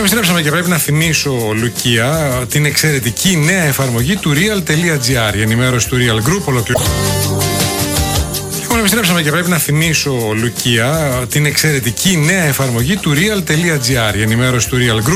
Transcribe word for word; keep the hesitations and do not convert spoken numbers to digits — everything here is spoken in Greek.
Επιστρέψαμε και πρέπει να θυμίσω, Λουκία, την εξαιρετική νέα εφαρμογή του real.gr. Η ενημέρωση του Real Group ολοκληρώνει. Επιστρέψαμε και πρέπει να θυμίσω, Λουκία, την εξαιρετική νέα εφαρμογή του real.gr. Η ενημέρωση του Real Group